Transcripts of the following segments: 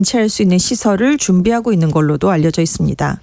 대체할 수 있는 시설을 준비하고 있는 걸로도 알려져 있습니다.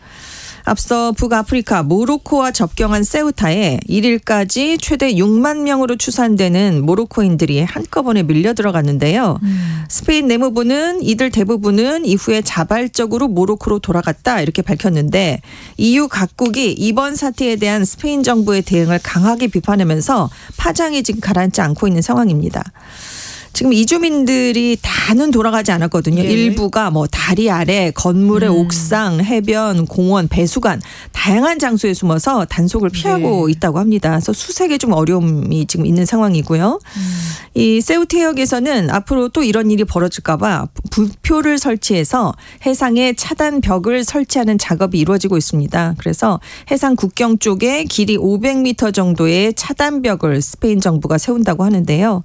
앞서 북아프리카 모로코와 접경한 세우타에 1일까지 최대 6만 명으로 추산되는 모로코인들이 한꺼번에 밀려 들어갔는데요. 스페인 내무부는 이들 대부분은 이후에 자발적으로 모로코로 돌아갔다 이렇게 밝혔는데 EU 각국이 이번 사태에 대한 스페인 정부의 대응을 강하게 비판하면서 파장이 지금 가라앉지 않고 있는 상황입니다. 지금 이주민들이 다는 돌아가지 않았거든요. 예. 일부가 뭐 다리 아래, 건물의 옥상, 해변, 공원, 배수관 다양한 장소에 숨어서 단속을 피하고 있다고 합니다. 그래서 수색에 좀 어려움이 지금 있는 상황이고요. 이 세우타 해역에서는 앞으로 또 이런 일이 벌어질까 봐 불표를 설치해서 해상에 차단벽을 설치하는 작업이 이루어지고 있습니다. 그래서 해상 국경 쪽에 길이 500m 정도의 차단벽을 스페인 정부가 세운다고 하는데요.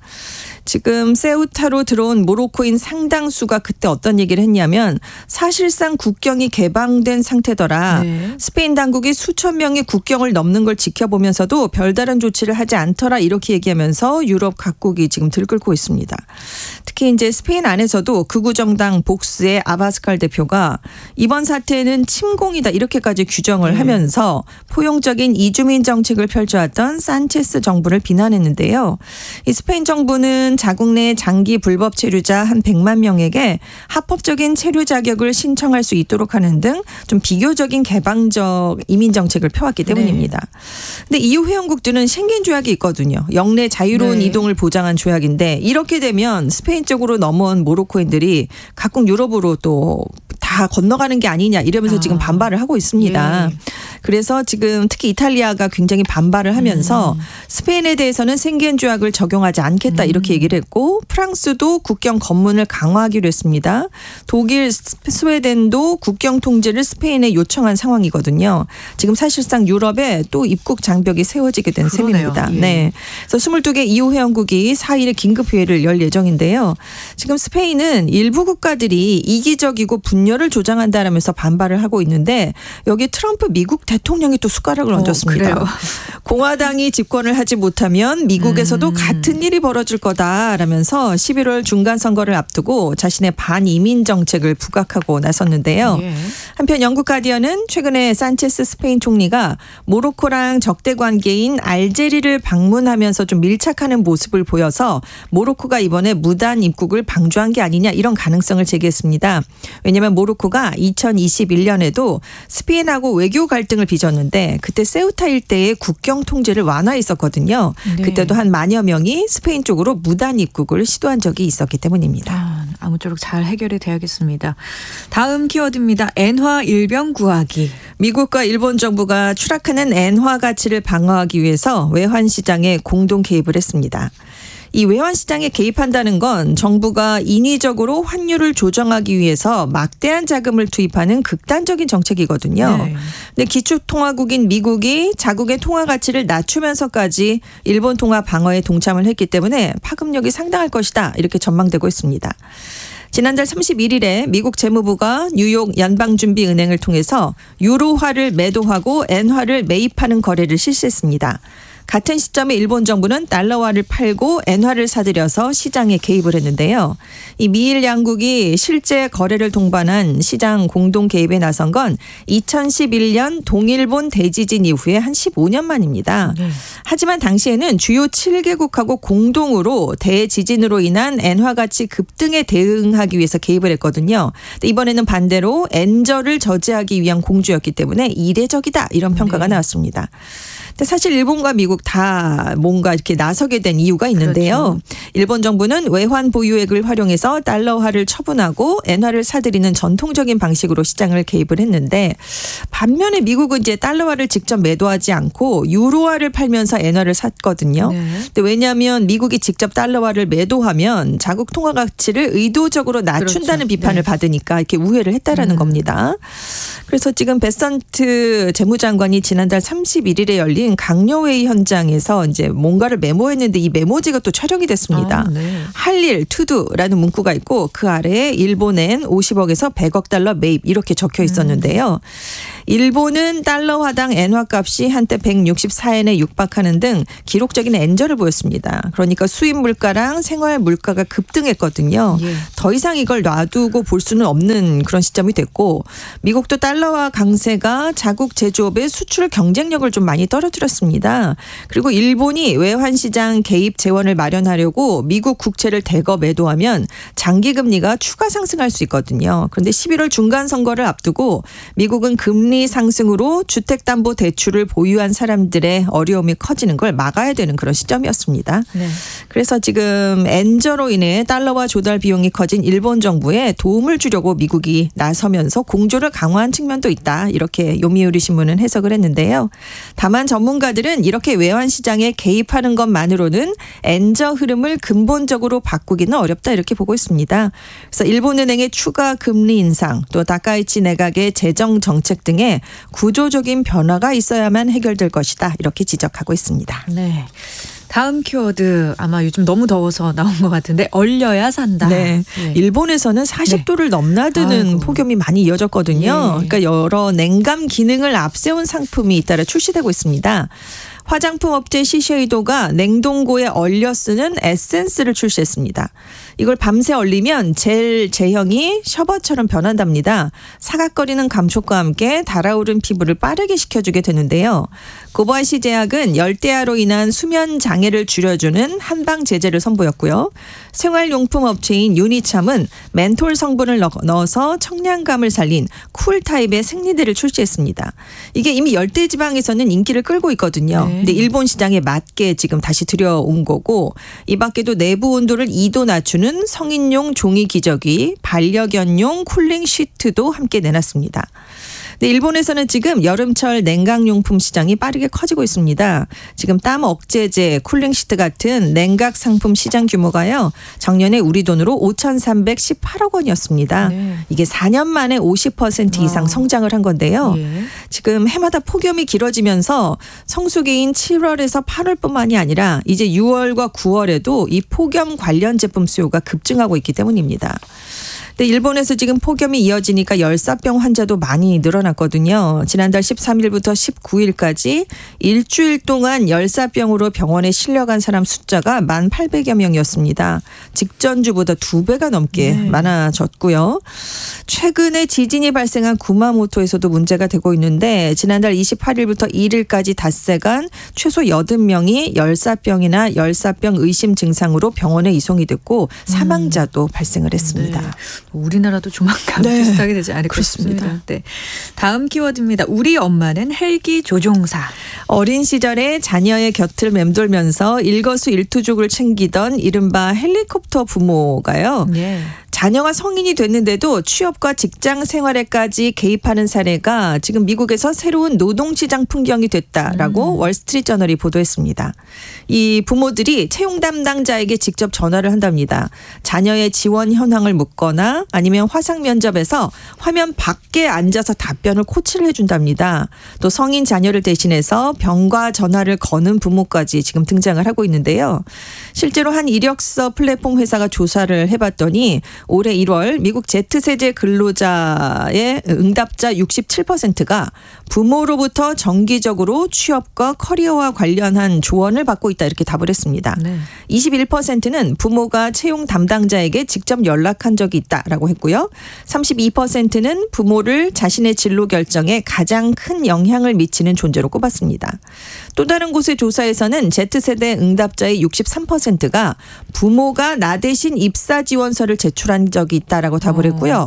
지금 세우타로 들어온 모로코인 상당수가 그때 어떤 얘기를 했냐면 사실상 국경이 개방된 상태더라. 네. 스페인 당국이 수천 명이 국경을 넘는 걸 지켜보면서도 별다른 조치를 하지 않더라 이렇게 얘기하면서 유럽 각국이 지금 들끓고 있습니다. 특히 이제 스페인 안에서도 극우 정당 복스의 아바스칼 대표가 이번 사태는 침공이다 이렇게까지 규정을 하면서 포용적인 이주민 정책을 펼쳐왔던 산체스 정부를 비난했는데요. 이 스페인 정부는 자국 내 장기 불법 체류자 한 100만 명에게 합법적인 체류 자격을 신청할 수 있도록 하는 등 좀 비교적인 개방적 이민 정책을 펴왔기 때문입니다. 근데 EU 회원국들은 쉥겐 조약이 있거든요. 영내 자유로운 이동을 보장한 조약인데 이렇게 되면 스페인 쪽으로 넘어온 모로코인들이 각국 유럽으로 또 다 건너가는 게 아니냐 이러면서 지금 반발을 하고 있습니다. 그래서 지금 특히 이탈리아가 굉장히 반발을 하면서 스페인에 대해서는 쉥겐 조약을 적용하지 않겠다 이렇게 얘기를 했고 프랑스도 국경 검문을 강화하기로 했습니다. 독일, 스웨덴도 국경 통제를 스페인에 요청한 상황이거든요. 지금 사실상 유럽에 또 입국 장벽이 세워지게 된 셈입니다. 예. 네. 그래서 22개 EU 회원국이 4일에 긴급회의를 열 예정인데요. 지금 스페인은 일부 국가들이 이기적이고 분열을 조장한다라면서 반발을 하고 있는데 여기 트럼프 미국 대통령이 또 숟가락을 얹었습니다. 그래요? 공화당이 집권을 하지 못하면 미국에서도 같은 일이 벌어질 거다라면서 11월 중간 선거를 앞두고 자신의 반이민 정책을 부각하고 나섰는데요. 한편 영국 가디언은 최근에 산체스 스페인 총리가 모로코랑 적대 관계인 알제리를 방문하면서 좀 밀착하는 모습을 보여서 모로코가 이번에 무단 입국을 방조한 게 아니냐 이런 가능성을 제기했습니다. 왜냐하면 모로코가 2021년에도 스페인하고 외교 갈등을 빚었는데 그때 세우타 일대의 국경 통제를 완화했었거든요. 네. 그때도 한 만여 명이 스페인 쪽으로 무단 입국을 시도한 적이 있었기 때문입니다. 아무쪼록 잘 해결이 돼야겠습니다. 다음 키워드입니다. 엔화 일병 구하기. 미국과 일본 정부가 추락하는 엔화 가치를 방어하기 위해서 외환 시장에 공동 개입을 했습니다. 이 외환 시장에 개입한다는 건 정부가 인위적으로 환율을 조정하기 위해서 막대한 자금을 투입하는 극단적인 정책이거든요. 네. 근데 기축통화국인 미국이 자국의 통화 가치를 낮추면서까지 일본 통화 방어에 동참을 했기 때문에 파급력이 상당할 것이다 이렇게 전망되고 있습니다. 지난달 31일에 미국 재무부가 뉴욕 연방준비은행을 통해서 유로화를 매도하고 엔화를 매입하는 거래를 실시했습니다. 같은 시점에 일본 정부는 달러화를 팔고 엔화를 사들여서 시장에 개입을 했는데요. 이 미일 양국이 실제 거래를 동반한 시장 공동 개입에 나선 건 2011년 동일본 대지진 이후에 한 15년 만입니다. 하지만 당시에는 주요 7개국하고 공동으로 대지진으로 인한 엔화 가치 급등에 대응하기 위해서 개입을 했거든요. 근데 이번에는 반대로 엔저를 저지하기 위한 공주였기 때문에 이례적이다 이런 평가가 나왔습니다. 근데 사실 일본과 미국 다 뭔가 이렇게 나서게 된 이유가 있는데요. 그렇죠. 일본 정부는 외환 보유액을 활용해서 달러화를 처분하고 엔화를 사들이는 전통적인 방식으로 시장을 개입을 했는데 반면에 미국은 이제 달러화를 직접 매도하지 않고 유로화를 팔면서 엔화를 샀거든요. 근데 왜냐하면 미국이 직접 달러화를 매도하면 자국 통화 가치를 의도적으로 낮춘다는 비판을 받으니까 이렇게 우회를 했다라는 겁니다. 그래서 지금 베선트 재무장관이 지난달 31일에 열린 벌어진 강요회의 현장에서 이제 뭔가를 메모했는데 이 메모지가 또 촬영이 됐습니다. 네. 할 일, 투두라는 문구가 있고 그 아래에 일본엔 50억에서 100억 달러 매입 이렇게 적혀 있었는데요. 일본은 달러화당 엔화 값이 한때 164엔에 육박하는 등 기록적인 엔저를 보였습니다. 그러니까 수입 물가랑 생활 물가가 급등했거든요. 예. 더 이상 이걸 놔두고 볼 수는 없는 그런 시점이 됐고 미국도 달러화 강세가 자국 제조업의 수출 경쟁력을 좀 많이 떨어뜨렸습니다. 그리고 일본이 외환시장 개입 재원을 마련하려고 미국 국채를 대거 매도하면 장기금리가 추가 상승할 수 있거든요. 그런데 11월 중간선거를 앞두고 미국은 금리 상승으로 주택담보대출을 보유한 사람들의 어려움이 커지는 걸 막아야 되는 그런 시점이었습니다. 네. 그래서 지금 엔저로 인해 달러화 조달 비용이 커진 일본 정부에 도움을 주려고 미국이 나서면서 공조를 강화한 측면도 있다. 이렇게 요미우리 신문은 해석을 했는데요. 다만 전문가들은 이렇게 외환시장에 개입하는 것만으로는 엔저 흐름을 근본적으로 바꾸기는 어렵다 이렇게 보고 있습니다. 그래서 일본은행의 추가 금리 인상 또 다카이치 내각의 재정 정책 등의 구조적인 변화가 있어야만 해결될 것이다. 이렇게 지적하고 있습니다. 네. 다음 키워드 아마 요즘 너무 더워서 나온 것 같은데 얼려야 산다. 네. 네. 일본에서는 40도를 넘나드는 아이고. 폭염이 많이 이어졌거든요. 예. 그러니까 여러 냉감 기능을 앞세운 상품이 잇따라 출시되고 있습니다. 화장품 업체 시쉐이도가 냉동고에 얼려 쓰는 에센스를 출시했습니다. 이걸 밤새 얼리면 젤 제형이 셔버처럼 변한답니다. 사각거리는 감촉과 함께 달아오른 피부를 빠르게 식혀주게 되는데요. 고바야시 제약은 열대야로 인한 수면 장애를 줄여주는 한방 제제를 선보였고요. 생활용품 업체인 유니참은 멘톨 성분을 넣어서 청량감을 살린 쿨 타입의 생리대를 출시했습니다. 이게 이미 열대지방에서는 인기를 끌고 있거든요. 네. 근데 일본 시장에 맞게 지금 다시 들여온 거고 이 밖에도 내부 온도를 2도 낮추는 성인용 종이 기저귀, 반려견용 쿨링 시트도 함께 내놨습니다. 근데 일본에서는 지금 여름철 냉각용품 시장이 빠르게 커지고 있습니다. 지금 땀 억제제, 쿨링 시트 같은 냉각 상품 시장 규모가요. 작년에 우리 돈으로 5,318억 원이었습니다. 네. 이게 4년 만에 50% 이상 성장을 한 건데요. 예. 지금 해마다 폭염이 길어지면서 성수기인 7월에서 8월뿐만이 아니라 이제 6월과 9월에도 이 폭염 관련 제품 수요가 급증하고 있기 때문입니다. 근데 일본에서 지금 폭염이 이어지니까 열사병 환자도 많이 늘어났거든요. 지난달 13일부터 19일까지 일주일 동안 열사병으로 병원에 실려간 사람 숫자가 1,800여 명이었습니다. 직전주보다 2배가 넘게 많아졌고요. 최근에 지진이 발생한 구마모토에서도 문제가 되고 있는데 지난달 28일부터 1일까지 닷새간 최소 80명이 열사병이나 열사병 의심 증상으로 병원에 이송이 됐고 사망자도 발생을 했습니다. 네. 우리나라도 조만간 네. 비슷하게 되지 않을까 그렇습니다. 싶습니다. 네. 다음 키워드입니다. 우리 엄마는 헬기 조종사. 어린 시절에 자녀의 곁을 맴돌면서 일거수일투족을 챙기던 이른바 헬리콥터 부모가요. 예. 자녀가 성인이 됐는데도 취업과 직장 생활에까지 개입하는 사례가 지금 미국에서 새로운 노동시장 풍경이 됐다라고 월스트리트저널이 보도했습니다. 이 부모들이 채용 담당자에게 직접 전화를 한답니다. 자녀의 지원 현황을 묻거나 아니면 화상 면접에서 화면 밖에 앉아서 답변을 코치를 해준답니다. 또 성인 자녀를 대신해서 병가 전화를 거는 부모까지 지금 등장을 하고 있는데요. 실제로 한 이력서 플랫폼 회사가 조사를 해봤더니 올해 1월 미국 Z세대 근로자의 응답자 67%가 부모로부터 정기적으로 취업과 커리어와 관련한 조언을 받고 있다 이렇게 답을 했습니다. 네. 21%는 부모가 채용 담당자에게 직접 연락한 적이 있다라고 했고요. 32%는 부모를 자신의 진로 결정에 가장 큰 영향을 미치는 존재로 꼽았습니다. 또 다른 곳의 조사에서는 Z세대 응답자의 63%가 부모가 나 대신 입사 지원서를 제출한 적이 있다라고 답을 했고요.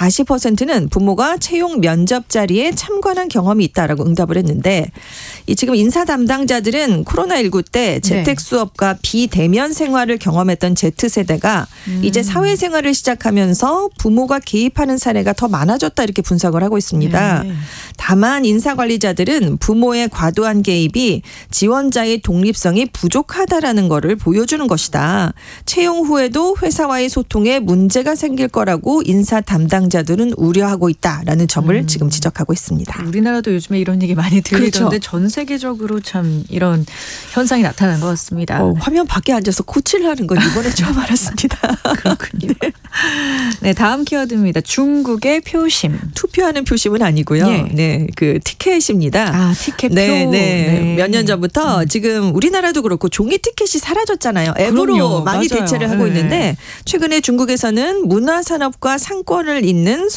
40%는 부모가 채용 면접 자리에 참관한 경험이 있다라고 응답을 했는데 이 지금 인사 담당자들은 코로나19 때 재택 수업과 비대면 생활을 경험했던 Z세대가 이제 사회생활을 시작하면서 부모가 개입하는 사례가 더 많아졌다 이렇게 분석을 하고 있습니다. 네. 다만 인사관리자들은 부모의 과도한 개입이 지원자의 독립성이 부족하다라는 거를 보여 보여주는 것이다. 채용 후에도 회사와의 소통에 문제가 생길 거라고 인사 담당자들은 우려하고 있다라는 점을 지금 지적하고 있습니다. 우리나라도 요즘에 이런 얘기 많이 들리던데 그렇죠. 전 세계적으로 참 이런 현상이 나타난 것 같습니다. 화면 밖에 앉아서 코치를 하는 건 이번에 처음 알았습니다. 그렇군요. 네, 다음 키워드입니다. 중국의 표심. 투표하는 표심은 아니고요. 예. 네, 그 티켓입니다. 티켓표. 네. 몇 년 전부터 지금 우리나라도 그렇고 종이 티켓이 사라졌잖아요. 앱으로 그럼요. 많이 맞아요. 대체를 하고 네. 있는데 최근에 중국에서는 문화산업과 상권을 잇는